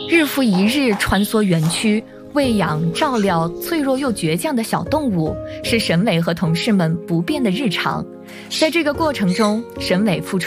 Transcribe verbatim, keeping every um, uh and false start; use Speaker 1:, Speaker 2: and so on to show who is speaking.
Speaker 1: 日复一日穿梭园区，喂养、照料脆弱又倔强的小动物，是沈伟和同事们不变的日常。在这个过程中，沈伟付出